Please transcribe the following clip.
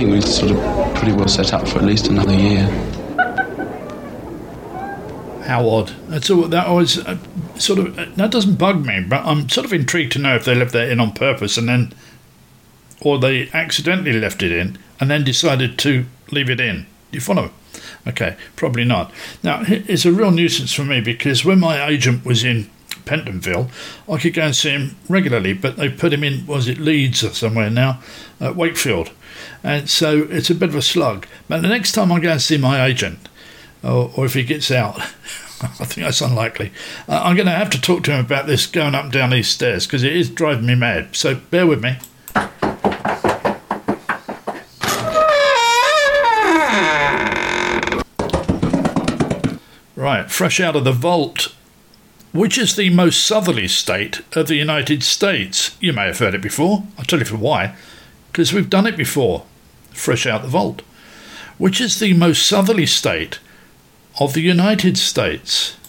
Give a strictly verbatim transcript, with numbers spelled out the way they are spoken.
think we're sort of pretty well set up for at least another year. How odd. That's all. That always uh, sort of uh, that doesn't bug me, but I'm sort of intrigued to know if they left that in on purpose and then, or they accidentally left it in and then decided to leave it in. Do you follow? Okay, probably not. Now it's a real nuisance for me because when my agent was in Pentonville, I could go and see him regularly, but they put him in, was it Leeds or somewhere now, at Wakefield, and so it's a bit of a slug. But the next time I go and see my agent, or, or if he gets out, I think that's unlikely, uh, I'm going to have to talk to him about this going up and down these stairs because it is driving me mad. So bear with me. Right, fresh out of the vault. Which is the most southerly state of the United States? You may have heard it before. I'll tell you for why. Because we've done it before. Fresh out the vault. Which is the most southerly state of the United States?